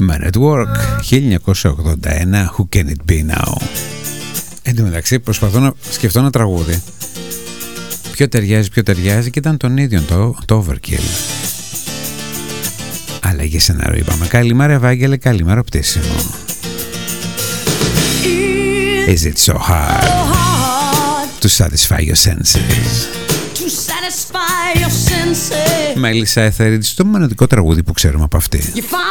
Man at Work 1981. Who can it be now? Εν τω μεταξύ προσπαθώ να σκεφτώ ένα τραγούδι ποιο ταιριάζει και ήταν τον ίδιο το Overkill. Αλλαγή σενάριο είπαμε. Καλημέρα Ευάγγελε, καλημέρα Πτήσιμο. Is it so hard to satisfy your senses? Μέλισσα Εθερίδη, το μοναδικό τραγούδι που ξέρουμε από αυτή.